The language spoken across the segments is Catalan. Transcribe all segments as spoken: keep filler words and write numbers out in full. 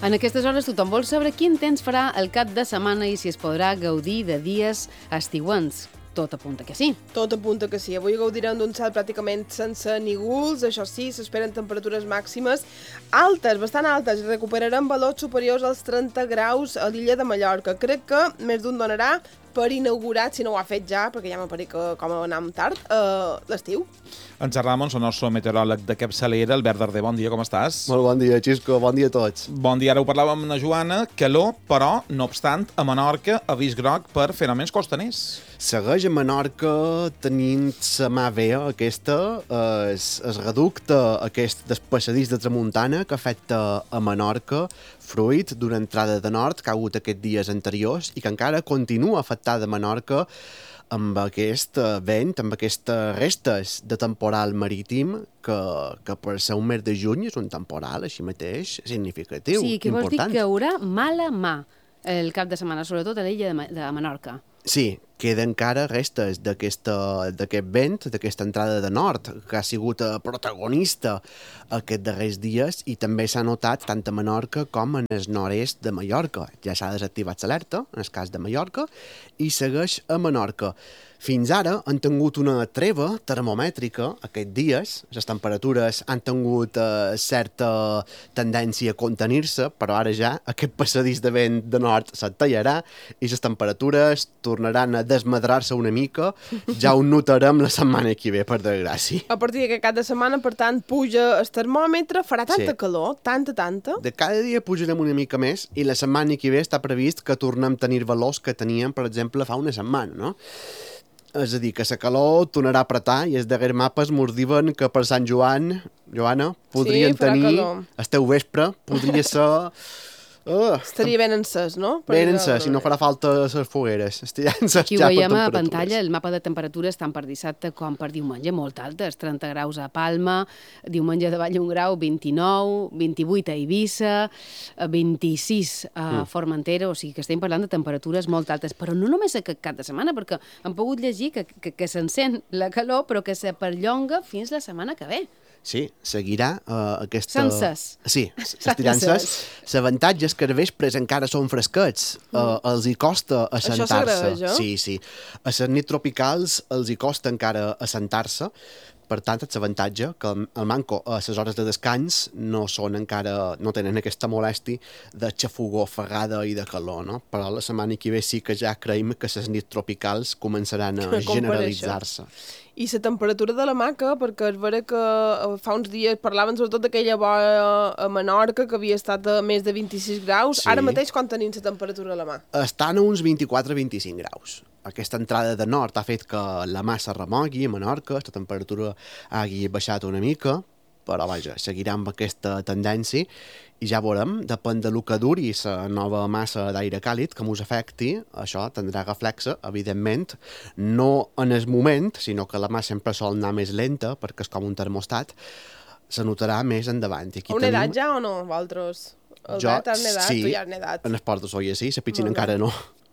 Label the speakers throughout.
Speaker 1: En aquestes hores tothom vol saber quin temps farà el cap de setmana i si es podrà gaudir de dies estiuents. Tot apunta que sí.
Speaker 2: Tot apunta que sí. Avui gaudirem d'un cel pràcticament sense nígols. Això sí, s'esperen temperatures màximes altes, bastant altes. Recuperarem valors superiors als trenta graus a l'illa de Mallorca. Crec que més d'un donarà per inaugurat, si no ho ha fet ja, perquè ja m'apareix que com anem tard, uh, l'estiu.
Speaker 3: En Ramon, el nostre meteoròleg de capçalera, Albert Darder, bon dia, com estàs?
Speaker 4: Molt bon dia, Xisco, bon dia a tots.
Speaker 3: Bon dia, ara ho parlàvem amb la Joana, calor, però, no obstant, a Menorca, avís groc per fenòmens costaners.
Speaker 4: Segueix a Menorca tenint la mà vea aquesta, es, es reducte aquest despassadís de tramuntana que afecta a Menorca, fruit d'una entrada de nord que ha hagut aquests dies anteriors i que encara continua afectada a Menorca amb aquest vent, amb aquestes restes de temporal marítim que, que per ser un mes de juny és un temporal així mateix significatiu,
Speaker 1: sí, que vols
Speaker 4: important.
Speaker 1: dir que haurà mala mà el cap de setmana, sobretot a l'illa de, de Menorca.
Speaker 4: Sí, queden encara restes d'aquest vent, d'aquesta entrada de nord, que ha sigut protagonista aquests darrers dies i també s'ha notat tant a Menorca com en el nord-est de Mallorca. Ja s'ha desactivat l'alerta, en el cas de Mallorca, i segueix a Menorca. Fins ara han tingut una treva termomètrica aquests dies. Les temperatures han tingut eh, certa tendència a contenir-se, però ara ja aquest passadís de vent de nord se't tallarà i les temperatures tornaran a desmadrar-se una mica. Ja ho notarem la setmana que ve, per desgràcia.
Speaker 2: A partir d'aquest cap de setmana, per tant, puja el termòmetre, farà tanta
Speaker 4: Sí.
Speaker 2: calor, tanta, tanta.
Speaker 4: De cada dia pujarem una mica més i la setmana que ve està previst que tornem a tenir valors que teníem, per exemple, fa una setmana, no? És a dir, que la calor tornarà a apretar i els darrers mapes mos diuen que per Sant Joan, Joana, podrien
Speaker 2: farà
Speaker 4: tenir,
Speaker 2: calor.
Speaker 4: el teu vespre, podria ser... Uh,
Speaker 2: Estaria ben encès, no? Per
Speaker 4: ben
Speaker 2: dir
Speaker 4: encès, si no farà falta les fogueres. Estiran ses
Speaker 1: Aquí ho
Speaker 4: ja per
Speaker 1: veiem a
Speaker 4: temperatures.
Speaker 1: pantalla, el mapa de temperatures tant per dissabte com per diumenge, molt altes, trenta graus a Palma, diumenge de Vall un grau, vint-i-nou, vint-i-vuit a Eivissa, vint-i-sis a
Speaker 4: Mm.
Speaker 1: Formentera, o sigui que estem parlant de temperatures molt altes, però no només aquest cap de setmana, perquè hem pogut llegir que, que, que s'encén la calor, però que se perllonga fins la setmana que ve.
Speaker 4: Sí, seguirà uh, aquesta...
Speaker 1: Sencers.
Speaker 4: Sí, estirant-ses. L'avantatge és que els vespres encara són fresquets. Mm. Uh, els hi costa
Speaker 2: Això
Speaker 4: assentar-se.
Speaker 2: s'agraeix, eh?
Speaker 4: Sí, sí. A les nits tropicals els hi costa encara assentar-se. Per tant, és l'avantatge que el manco a les hores de descans no són encara, no tenen aquesta molèstia de xafogó, ofegada i de calor, no? Però la setmana que ve sí que ja creiem que les nits tropicals començaran a generalitzar-se.
Speaker 2: I la temperatura de la maca, perquè és vera que fa uns dies parlaven sobretot d'aquella boia a Menorca que havia estat a més de vint-i-sis graus.
Speaker 4: Sí.
Speaker 2: Ara mateix quan tenim la temperatura a la mà?
Speaker 4: Estan a uns vint-i-quatre a vint-i-cinc graus. Aquesta entrada de nord ha fet que la massa remogui a Menorca, la temperatura hagi baixat una mica, però vaja, seguirà amb aquesta tendència i ja veurem, depèn de lo que duri la nova massa d'aire càlid que mos afecti, això tindrà reflexe, evidentment, no en el moment, sinó que la mà sempre sol anar més lenta, perquè és com un termostat, se notarà més endavant. I aquí
Speaker 2: A una
Speaker 4: tenim...
Speaker 2: edat ja o no, vosaltres? El
Speaker 4: Jo,
Speaker 2: gat has nedat,
Speaker 4: sí,
Speaker 2: tu ja has nedat.
Speaker 4: en esport de soia sí, la pitxina
Speaker 2: Molt bé.
Speaker 4: encara no.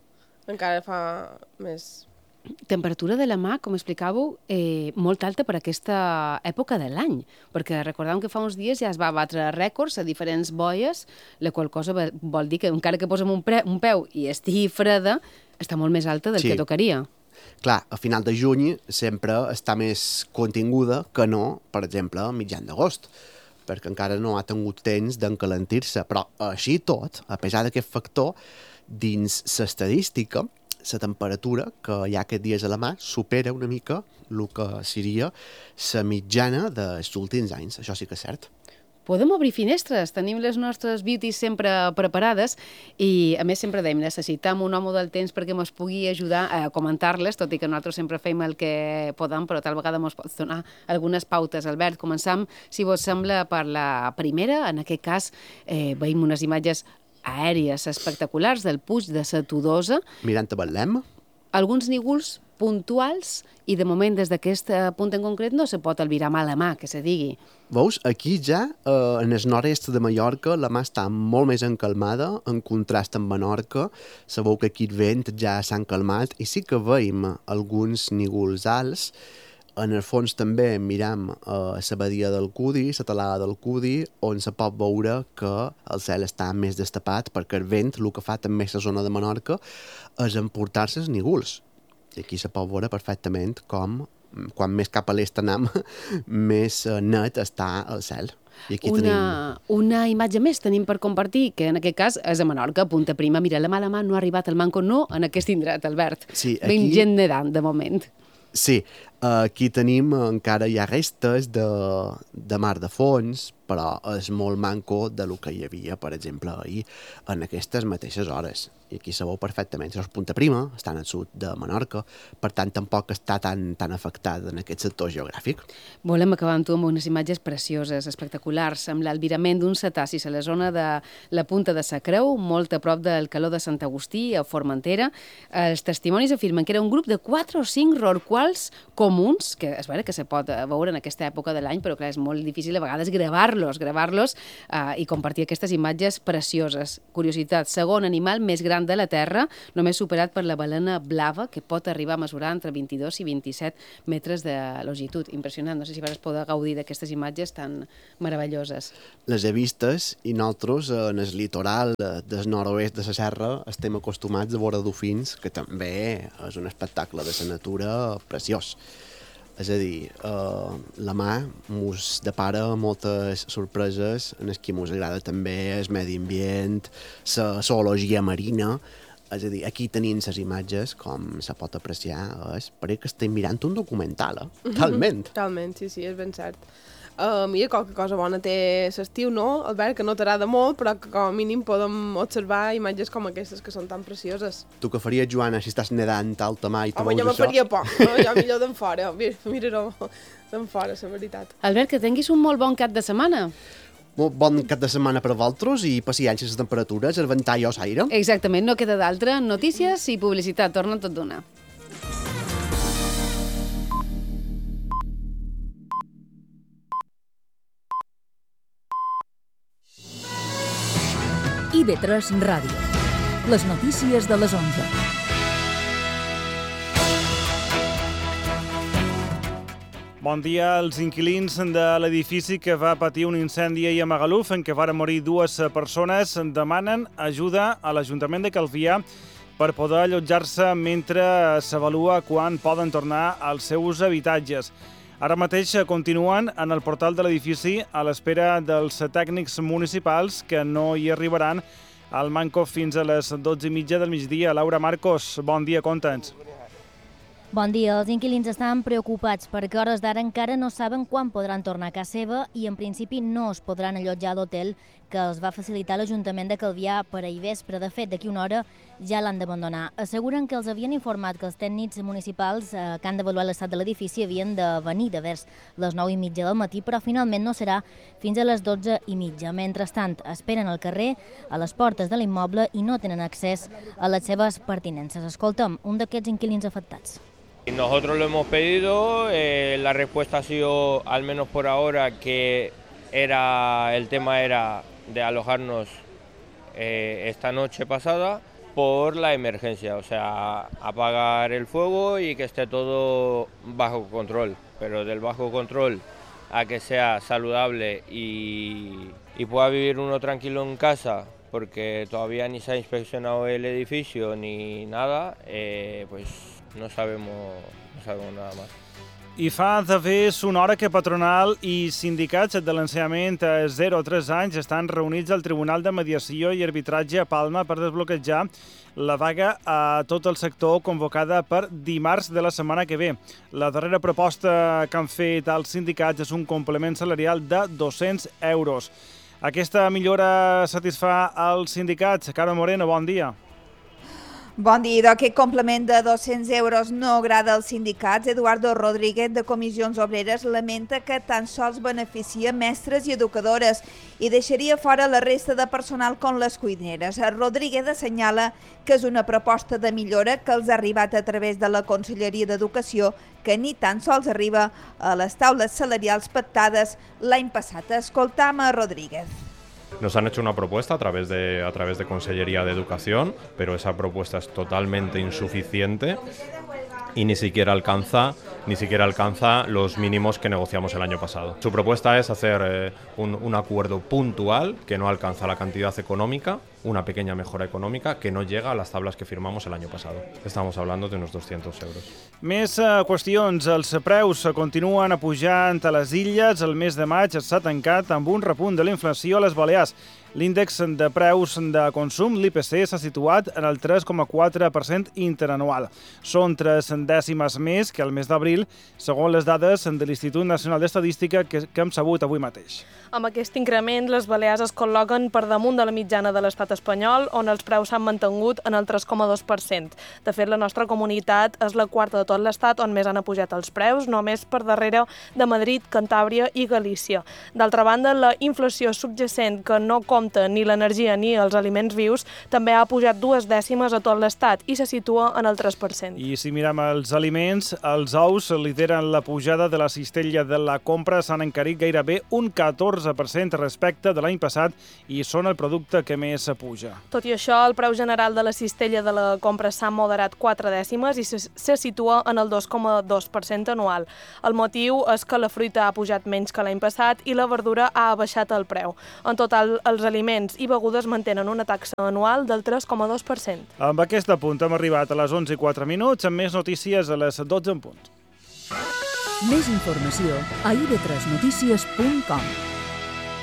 Speaker 2: Encara fa més...
Speaker 1: Temperatura de la mà, com explicàveu, eh, molt alta per aquesta època de l'any, perquè recordem que fa uns dies ja es va batre rècords a diferents boies, la qual cosa vol dir que encara que posem un, pre un peu i estigui freda, està molt més alta del
Speaker 4: Sí.
Speaker 1: que tocaria.
Speaker 4: Clar, a final de juny sempre està més continguda que no, per exemple, a mitjan d'agost, perquè encara no ha tingut temps d'encalentir-se. Però així i tot, a pesar d'aquest factor, dins l'estadística, la temperatura que hi ha aquests dies a la mà supera una mica el que seria la mitjana dels últims anys. Això sí que és cert.
Speaker 1: Podem obrir finestres, tenim les nostres beauties sempre preparades i, a més, sempre dèiem, necessitem un home del temps perquè ens pugui ajudar a comentar-les, tot i que nosaltres sempre fem el que podem, però tal vegada ens pots donar algunes pautes. Albert, començam, si vos sembla, per la primera. En aquest cas, eh, veiem unes imatges aèries espectaculars del Puig de la Todosa.
Speaker 4: Mirant a Betlem,
Speaker 1: Alguns nígols puntuals i, de moment, des d'aquest punt en concret no se pot albirar mà a la mà, que se digui.
Speaker 4: veus, aquí ja, eh, en el nord-est de Mallorca, la mà està molt més encalmada, en contrast amb Menorca. Sabeu que aquí el vent ja s'ha encalmat i sí que veiem alguns nígols alts En el fons també miram uh, la badia del Cudi, la talada del Cudi, on se pot veure que el cel està més destapat perquè el vent, el que fa també la zona de Menorca, és emportar-se els nígols. I aquí se pot veure perfectament com, quan més cap a l'est anem, més net està el cel. I aquí
Speaker 1: una,
Speaker 4: tenim...
Speaker 1: una imatge més tenim per compartir, que en aquest cas és a Menorca, Punta Prima. Mira, la mà a la mà no ha arribat el Manco no en aquest indret, Albert.
Speaker 4: Sí, aquí...
Speaker 1: Ben gent nedant, de moment.
Speaker 4: Sí, aquí tenim, encara hi ha restes de, de mar de fons, però és molt manco de lo que hi havia, per exemple, ahir, en aquestes mateixes hores. I aquí se veu perfectament. Això és Punta Prima, està al sud de Menorca, per tant, tampoc està tan, tan afectat en aquest sector geogràfic.
Speaker 1: Volem acabar amb tu amb unes imatges precioses, espectaculars, amb l'albirament d'un cetacis a la zona de la Punta de Sa Creu, molt a prop del Caló de Sant Agustí, a Formentera. Els testimonis afirmen que era un grup de quatre o cinc rorquals comuns, que és vera que se pot veure en aquesta època de l'any, però clar, és molt difícil a vegades gravar-los, gravar-los eh, i compartir aquestes imatges precioses. Curiositat, segon animal més gran de la Terra, només superat per la balena blava, que pot arribar a mesurar entre vint-i-dos i vint-i-set metres de longitud. Impressionant, no sé si vas poder gaudir d'aquestes imatges tan meravelloses.
Speaker 4: Les he vistes i nosaltres en el litoral del nord-oest de la serra estem acostumats a veure dofins, que també és un espectacle de la natura preciós. És a dir, eh, la mà mos depara moltes sorpreses en el que mos agrada també el medi ambient, la zoologia marina. És a dir, aquí tenim les imatges, com se pot apreciar, és pareix que estem mirant un documental, eh? Talment.
Speaker 2: Talment, sí, sí, és ben cert. Uh, mira, qualque cosa bona té l'estiu, no? Albert, que no t'agrada molt, però que com a mínim podem observar imatges com aquestes que són tan precioses.
Speaker 4: Tu què faries, Joana, si estàs nedant alta mar i te
Speaker 2: Home,
Speaker 4: veus
Speaker 2: jo me
Speaker 4: això?
Speaker 2: faria poc, no? Jo millor d'en fora. Mira, mira d'en fora, la veritat.
Speaker 1: Albert, que tinguis un molt bon cap de setmana.
Speaker 4: Molt bon cap de setmana per a vosaltres i paciència les temperatures, el ventall o l'aire.
Speaker 1: Exactament, no queda d'altra. Notícies i publicitat, torna tot d'una.
Speaker 5: I V tres Ràdio. Les notícies de les onze.
Speaker 6: Bon dia. Els inquilins de l'edifici que va patir un incendi ahir a Magaluf, en què varen morir dues persones, demanen ajuda a l'Ajuntament de Calvià per poder allotjar-se mentre s'avalua quan poden tornar als seus habitatges. Ara mateix continuen en el portal de l'edifici a l'espera dels tècnics municipals que no hi arribaran al Manco fins a les dotze i mitja del migdia. Laura Marcos, bon dia, conta'ns.
Speaker 7: Bon dia. Els inquilins estan preocupats perquè a hores d'ara encara no saben quan podran tornar a casa seva i en principi no es podran allotjar a l'hotel que els va facilitar l'Ajuntament de Calvià per ahir vespre. De fet, d'aquí una hora ja l'han d'abandonar. Asseguren que els havien informat que els tècnics municipals eh, que han d'avaluar l'estat de l'edifici havien de venir de vers les nou i mitja del matí, però finalment no serà fins a les dotze i mitja. Mentrestant, esperen al carrer, a les portes de l'immoble i no tenen accés a les seves pertinences. Escolta'm, un d'aquests inquilins afectats.
Speaker 8: Nosotros lo hemos pedido, eh, la respuesta ha sido, al menos por ahora, que era el tema era de alojarnos eh, esta noche pasada por la emergencia, o sea, apagar el fuego y que esté todo bajo control, pero del bajo control a que sea saludable y, y pueda vivir uno tranquilo en casa, porque todavía ni se ha inspeccionado el edificio ni nada, eh, pues no sabemos, no sabemos nada más.
Speaker 6: I fa de més una hora que patronal i sindicats de l'ensenyament a zero a tres anys estan reunits al Tribunal de Mediació i Arbitratge a Palma per desbloquejar la vaga a tot el sector convocada per dimarts de la setmana que ve. La darrera proposta que han fet els sindicats és un complement salarial de dos-cents euros. Aquesta millora satisfà els sindicats. Carme Moreno, bon dia.
Speaker 9: Bon dia. Aquest complement de dos-cents euros no agrada als sindicats. Eduardo Rodríguez, de Comissions Obreres, lamenta que tan sols beneficia mestres i educadores i deixaria fora la resta de personal com les cuineres. Rodríguez assenyala que és una proposta de millora que els ha arribat a través de la Conselleria d'Educació, que ni tan sols arriba a les taules salarials pactades l'any passat. Escoltam a Rodríguez.
Speaker 10: Nos han hecho una propuesta a través de, a través de Consellería de Educación, pero esa propuesta es totalmente insuficiente y ni siquiera alcanza ni siquiera alcanza los mínimos que negociamos el año pasado. Su propuesta es hacer eh, un, un acuerdo puntual que no alcanza la cantidad económica, una pequeña mejora econòmica que no llega a les tables que firmamos el año pasado. Estamos hablando de unos doscientos euros.
Speaker 6: Més uh, qüestions. Els preus continuen pujant a les illes. El mes de maig s'ha tancat amb un repunt de la inflació a les Balears. L'índex de preus de consum, l'I P C, s'ha situat en el tres coma quatre per cent interanual. Són tres dècimes més que el mes d'abril, segons les dades de l'Institut Nacional d'Estadística que, que hem sabut avui mateix.
Speaker 11: Amb aquest increment, les Balears es col·loquen per damunt de la mitjana de l'estat espanyol, on els preus s'han mantingut en el tres coma dos per cent. De fet, la nostra comunitat és la quarta de tot l'estat on més han pujat els preus, només per darrere de Madrid, Cantàbria i Galícia. D'altra banda, la inflació subjacent, que no compta ni l'energia ni els aliments vius, també ha pujat dues dècimes a tot l'estat i se situa en el tres per cent.
Speaker 6: I si mirem els aliments, els ous lideren la pujada de la cistella de la compra, s'han encarit gairebé un catorze per cent respecte de l'any passat i són el producte que més puja.
Speaker 11: Tot i això, el preu general de la cistella de la compra s'ha moderat quatre dècimes i se, se situa en el dos coma dos per cent anual. El motiu és que la fruita ha pujat menys que l'any passat i la verdura ha baixat el preu. En total, els aliments i begudes mantenen una taxa anual del tres coma dos per cent.
Speaker 6: Amb aquest apunt hem arribat a les onze i quatre minuts, amb més notícies a les dotze en punt.
Speaker 5: Més informació a i ve tres notícies punt com.